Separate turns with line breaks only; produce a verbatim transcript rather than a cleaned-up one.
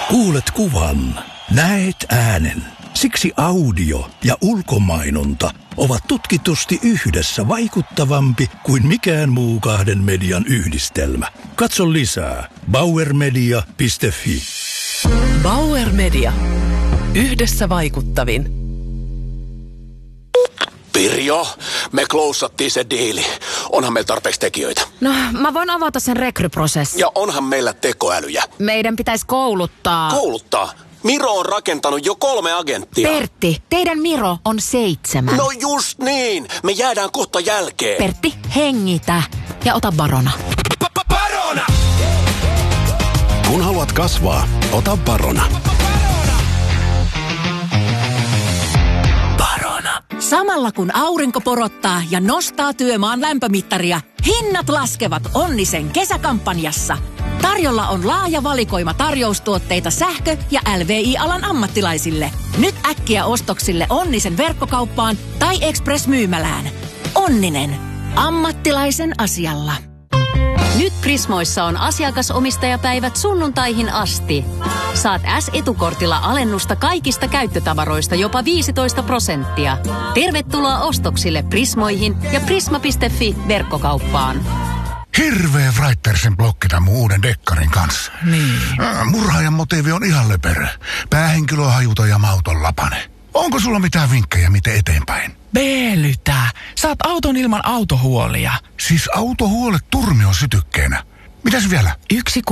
Kuulet kuvan, näet äänen. Siksi audio ja ulkomainonta ovat tutkitusti yhdessä vaikuttavampi kuin mikään muu kahden median yhdistelmä. Katso lisää bauer media piste fi.
Bauer Media. Yhdessä vaikuttavin.
Pirjo, me klousattiin se diili. Onhan meillä tarpeeksi tekijöitä.
No, mä voin avata sen rekryprosessin.
Ja onhan meillä tekoälyjä.
Meidän pitäisi kouluttaa.
Kouluttaa? Miro on rakentanut jo kolme agenttia.
Pertti, teidän Miro on seitsemän.
No just niin. Me jäädään kohta jälkeen.
Pertti, hengitä ja ota Barona.
Barona!
Kun haluat kasvaa, ota Barona.
Barona.
Samalla kun aurinko porottaa ja nostaa työmaan lämpömittaria, hinnat laskevat Onnisen kesäkampanjassa. Tarjolla on laaja valikoima tarjoustuotteita sähkö- ja L V I-alan ammattilaisille. Nyt äkkiä ostoksille Onnisen verkkokauppaan tai Express-myymälään. Onninen. Ammattilaisen asialla.
Nyt Prismoissa on asiakasomistajapäivät sunnuntaihin asti. Saat S-etukortilla alennusta kaikista käyttötavaroista jopa viisitoista prosenttia. Tervetuloa ostoksille Prismoihin ja prisma piste fi verkkokauppaan.
Hirveä Writersen blokki tämän mun uuden dekkarin kanssa.
Niin.
Murhaajan motiivi on ihan löperö. Päähenkilö on hajuton ja mauton lapane. Onko sulla mitään vinkkejä, miten eteenpäin?
Beelytä. Saat auton ilman autohuolia.
Siis autohuolet turmion sytykkeenä. Mitäs vielä?
Yksi